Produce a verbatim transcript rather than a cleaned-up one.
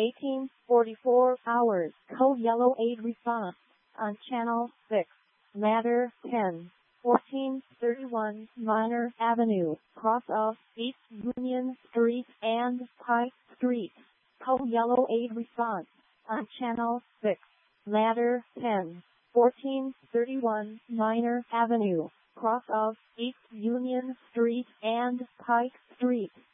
eighteen forty-four hours. Code Yellow Aid response on Channel six. Matter ten. fourteen thirty-one Minor Avenue, cross of East Union Street and Pike Street. Code Yellow Aid response on Channel six. Matter ten. fourteen thirty-one Minor Avenue, cross of East Union Street and Pike Street.